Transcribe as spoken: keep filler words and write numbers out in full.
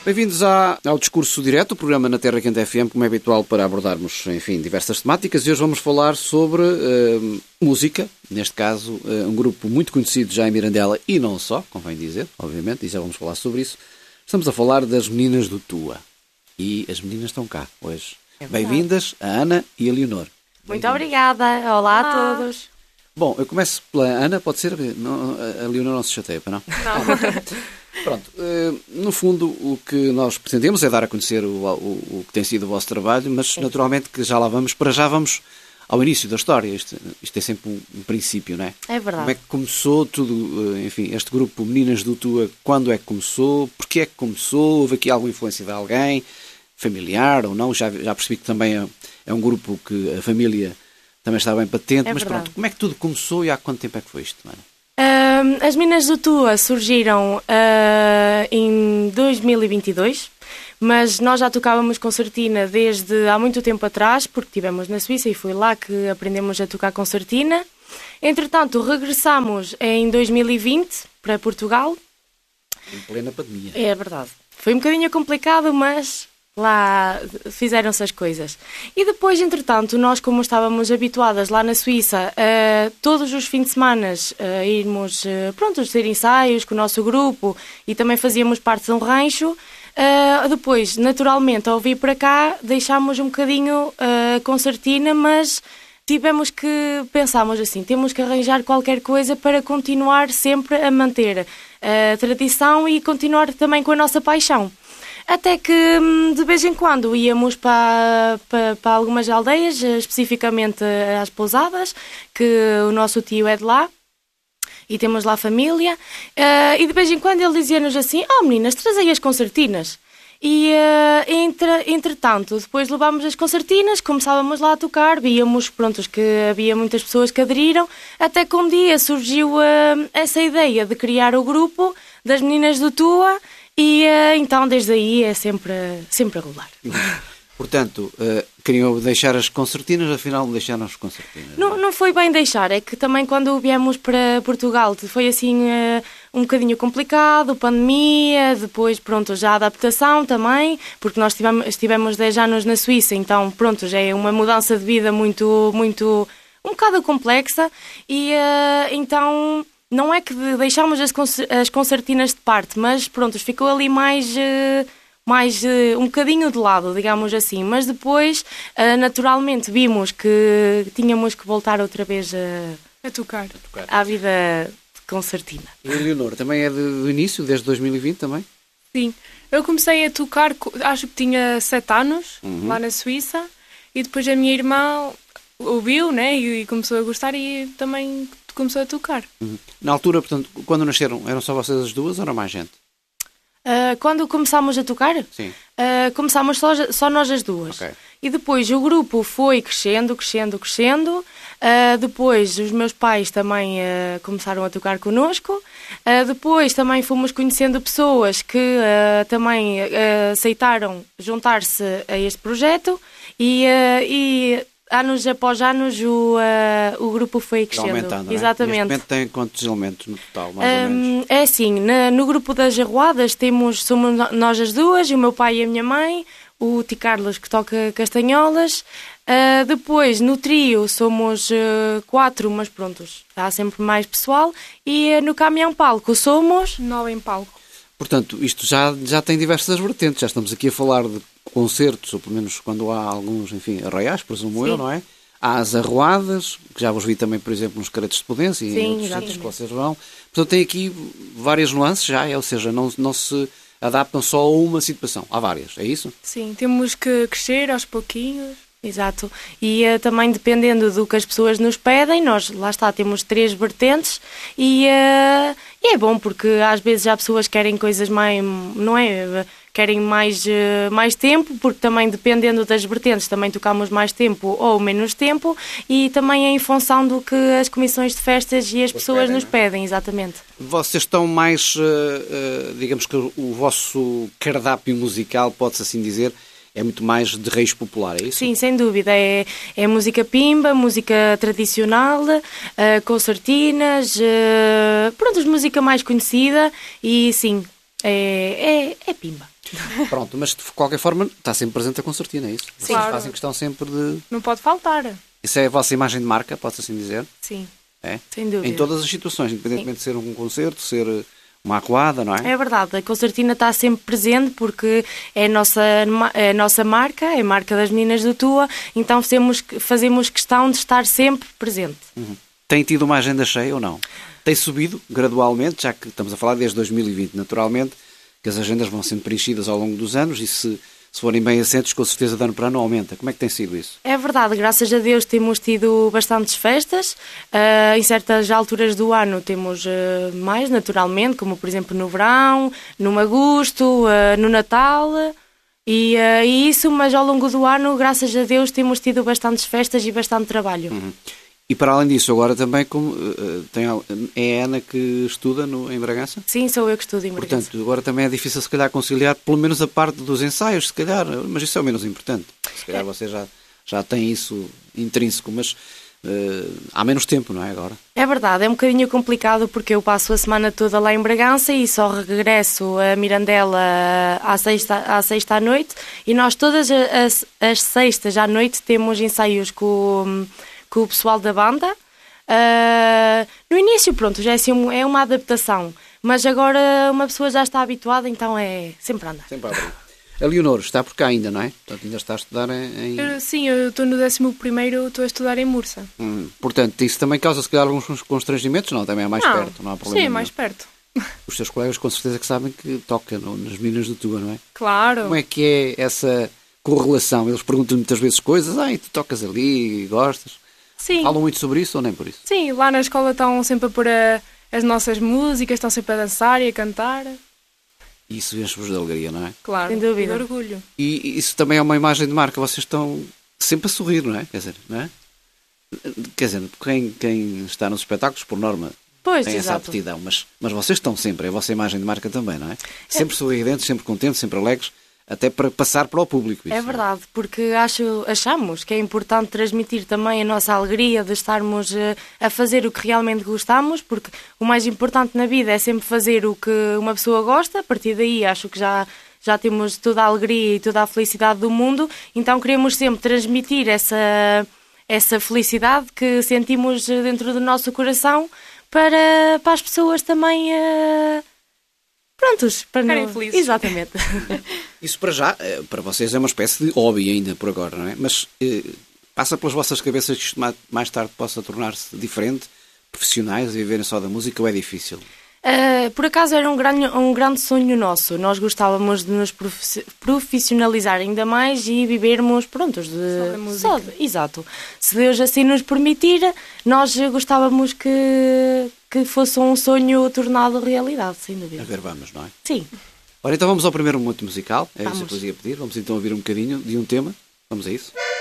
Bem-vindos à, ao Discurso Direto, o programa na Terra Quente F M, como é habitual para abordarmos, enfim, diversas temáticas. E hoje vamos falar sobre uh, música, neste caso, uh, um grupo muito conhecido já em Mirandela e não só, convém dizer, obviamente, e já vamos falar sobre isso. Estamos a falar das meninas do Tua. E as meninas estão cá hoje. É Bem-vindas a Ana e a Leonor. Muito obrigada. Olá, Olá a todos. Bom, eu começo pela Ana, pode ser? Não, a Leonor não se chateia, para não? Não. Pronto, no fundo o que nós pretendemos é dar a conhecer o, o, o que tem sido o vosso trabalho, mas Sim. naturalmente que já lá vamos, para já vamos ao início da história. Isto, isto é sempre um, um princípio, não é? É verdade. Como é que começou tudo, enfim, este grupo Meninas do Tua, quando é que começou, porquê é que começou, houve aqui alguma influência de alguém, familiar ou não? Já, já percebi que também é, é um grupo que a família também está bem patente, é mas verdade. Pronto, como é que tudo começou e há quanto tempo é que foi isto, Ana? Uh, as Meninas do Tua surgiram uh, em dois mil e vinte e dois, mas nós já tocávamos concertina desde há muito tempo atrás, porque estivemos na Suíça e foi lá que aprendemos a tocar concertina. Entretanto, regressámos em dois mil e vinte para Portugal. Em plena pandemia. É verdade. Foi um bocadinho complicado, mas lá fizeram-se as coisas. E depois, entretanto, nós, como estávamos habituadas lá na Suíça, uh, todos os fins de semana uh, irmos, uh, pronto, ter ensaios com o nosso grupo e também fazíamos parte de um rancho. Uh, depois, naturalmente, ao vir para cá, deixámos um bocadinho a uh, concertina, mas tivemos que, pensámos assim, temos que arranjar qualquer coisa para continuar sempre a manter a tradição e continuar também com a nossa paixão. Até que, de vez em quando, íamos para, para, para algumas aldeias, especificamente às Pousadas, que o nosso tio é de lá, e temos lá família, uh, e de vez em quando ele dizia-nos assim, oh meninas, trazei as concertinas. E, uh, entre, entretanto, depois levámos as concertinas, começávamos lá a tocar, víamos, prontos, que havia muitas pessoas que aderiram, até que um dia surgiu uh, essa ideia de criar o grupo das Meninas do Tua. E uh, então, desde aí, é sempre, sempre a rolar. Portanto, uh, queriam deixar as concertinas, afinal deixaram as concertinas. Não, não foi bem deixar, é que também quando viemos para Portugal foi assim uh, um bocadinho complicado, pandemia, depois, pronto, já a adaptação também, porque nós estivemos, estivemos dez anos na Suíça, então, pronto, já é uma mudança de vida muito, muito, um bocado complexa, e uh, então... Não é que deixámos as, as concertinas de parte, mas pronto, ficou ali mais, mais um bocadinho de lado, digamos assim. Mas depois, naturalmente, vimos que tínhamos que voltar outra vez a, a, tocar. a tocar à vida de concertina. E a Leonor, também é do início, desde dois mil e vinte também? Sim, eu comecei a tocar, acho que tinha sete anos, uhum. lá na Suíça, e depois a minha irmã ouviu, né, e começou a gostar e também... começou a tocar. Uhum. Na altura, portanto, quando nasceram, eram só vocês as duas ou era mais gente? Uh, quando começámos a tocar? Sim. Uh, começámos só, só nós as duas. Okay. E depois o grupo foi crescendo, crescendo, crescendo. Uh, depois os meus pais também uh, começaram a tocar connosco. Uh, depois também fomos conhecendo pessoas que uh, também uh, aceitaram juntar-se a este projeto. E... Uh, e anos após anos o, uh, o grupo foi crescendo. Aumentando, exatamente. Neste momento tem quantos elementos no total, mais um, ou menos? É assim, na, no grupo das Arruadas temos, somos nós as duas, o meu pai e a minha mãe, o Ti Carlos que toca castanholas, uh, depois no trio somos uh, quatro, mas prontos, há sempre mais pessoal, e uh, no caminhão palco somos... Nove em palco. Portanto, isto já, já tem diversas vertentes, já estamos aqui a falar de concertos, ou pelo menos quando há alguns, enfim, arraiais, presumo eu, não é? Há as arruadas, que já vos vi também, por exemplo, nos Caretos de Podência e em outros sítios que vocês vão. Portanto, tem aqui várias nuances já, é, ou seja, não, não se adaptam só a uma situação, há várias, é isso? Sim, temos que crescer aos pouquinhos. Exato, e uh, também dependendo do que as pessoas nos pedem, nós, lá está, temos três vertentes e, uh, e é bom porque às vezes há pessoas que querem coisas mais, não é, querem mais, uh, mais tempo, porque também dependendo das vertentes também tocamos mais tempo ou menos tempo e também é em função do que as comissões de festas e as Pois pessoas pedem, nos pedem, exatamente. Vocês estão mais, uh, uh, digamos que o vosso cardápio musical, pode-se assim dizer, é muito mais de raiz popular, é isso? Sim, sem dúvida. É, é música pimba, música tradicional, uh, concertinas, uh, pronto, música mais conhecida e sim, é, é, é pimba. Pronto, mas de qualquer forma está sempre presente a concertina, é isso? Vocês Claro. fazem questão sempre de... Não pode faltar. Isso é a vossa imagem de marca, pode-se assim dizer? Sim. É? Sem dúvida. Em todas as situações, independentemente de ser um concerto, ser uma arruada, não é? É verdade, a concertina está sempre presente porque é a nossa, é a nossa marca, é a marca das meninas do Tua, então fazemos, fazemos questão de estar sempre presente. Uhum. Tem tido uma agenda cheia ou não? Tem subido gradualmente, já que estamos a falar desde dois mil e vinte, naturalmente, que as agendas vão sendo preenchidas ao longo dos anos e se, se forem bem assentes, com certeza de ano para ano aumenta. Como é que tem sido isso? É verdade, graças a Deus temos tido bastantes festas, uh, em certas alturas do ano temos uh, mais, naturalmente, como por exemplo no verão, no agosto, uh, no Natal, e, uh, e isso, mas ao longo do ano, graças a Deus, temos tido bastantes festas e bastante trabalho. Uhum. E para além disso, agora também como, uh, tem, é a Ana que estuda no, em Bragança? Sim, sou eu que estudo em Bragança. Portanto, agora também é difícil se calhar conciliar pelo menos a parte dos ensaios, se calhar, mas isso é o menos importante. Se calhar é. Você já, já tem isso intrínseco, mas uh, há menos tempo, não é agora? É verdade, é um bocadinho complicado porque eu passo a semana toda lá em Bragança e só regresso a Mirandela à sexta, à sexta à noite e nós todas as, as sextas à noite temos ensaios com... com o pessoal da banda. Uh, no início, pronto, já é, assim, é uma adaptação, mas agora uma pessoa já está habituada, então é sempre a andar. Sempre a abrir. A Leonor está por cá ainda, não é? Portanto, ainda está a estudar em... Eu, sim, eu estou no décimo primeiro, estou a estudar em Mursa. Hum, portanto, isso também causa, se calhar, alguns constrangimentos? Não, também é mais não, perto, não há problema Sim, é nenhum. mais perto. Os seus colegas com certeza que sabem que toca no, nas meninas do Tua, não é? Claro. Como é que é essa correlação? Eles perguntam muitas vezes coisas, ai, tu tocas ali, gostas... Sim. Falam muito sobre isso ou nem por isso? Sim, lá na escola estão sempre a pôr a, as nossas músicas, estão sempre a dançar e a cantar. E isso enche-vos de alegria, não é? Claro, sem dúvida. e de orgulho. E isso também é uma imagem de marca. Vocês estão sempre a sorrir, não é? Quer dizer, não é? Quer dizer, quem, quem está nos espetáculos, por norma, pois, tem essa exato. aptidão. Mas, mas vocês estão sempre, é a vossa imagem de marca também, não é? Sempre sorridentes, sempre contentes, sempre alegres. Até para passar para o público. Isso, é verdade, porque acho, achamos que é importante transmitir também a nossa alegria de estarmos a fazer o que realmente gostamos, porque o mais importante na vida é sempre fazer o que uma pessoa gosta. A partir daí acho que já, já temos toda a alegria e toda a felicidade do mundo, então queremos sempre transmitir essa, essa felicidade que sentimos dentro do nosso coração para, para as pessoas também... Uh... Prontos, para ficarem não... felizes. Exatamente. Isso para já, para vocês é uma espécie de hobby ainda por agora, não é? Mas eh, passa pelas vossas cabeças que isto mais tarde possa tornar-se diferente, profissionais e viverem só da música, ou é difícil? Uh, por acaso era um grande, um grande sonho nosso. Nós gostávamos de nos profi- profissionalizar ainda mais e vivermos prontos de... Só da música. Só de... Exato. Se Deus assim nos permitir, nós gostávamos que, que fosse um sonho tornado realidade, sem dúvida. A ver, vamos, não é? Sim. Ora, então vamos ao primeiro momento musical. É isso Vamos. que eu vos ia pedir. Vamos então ouvir um bocadinho de um tema. Vamos a isso.